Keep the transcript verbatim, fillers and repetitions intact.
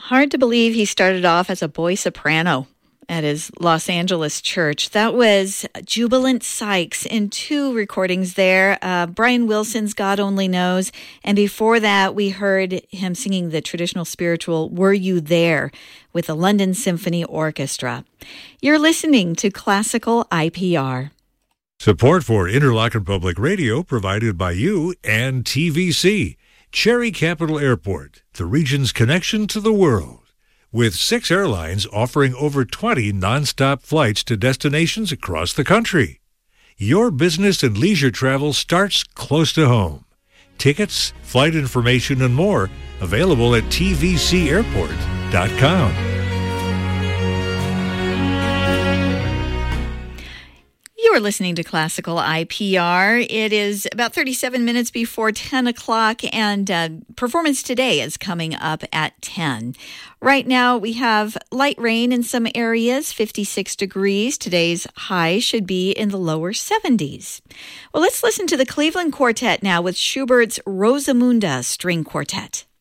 Hard to believe he started off as a boy soprano at his Los Angeles church. That was Jubilant Sykes in two recordings there. Uh, Brian Wilson's God Only Knows. And before that, we heard him singing the traditional spiritual Were You There with the London Symphony Orchestra. You're listening to Classical I P R. Support for Interlochen Public Radio provided by you and T V C. Cherry Capital Airport, the region's connection to the world. With six airlines offering over twenty nonstop flights to destinations across the country. Your business and leisure travel starts close to home. Tickets, flight information, and more available at T V C airport dot com. You are listening to Classical I P R. It is about thirty-seven minutes before ten o'clock, and uh, Performance Today is coming up at ten. Right now, we have light rain in some areas, fifty-six degrees. Today's high should be in the lower seventies. Well, let's listen to the Cleveland Quartet now with Schubert's Rosamunda String Quartet.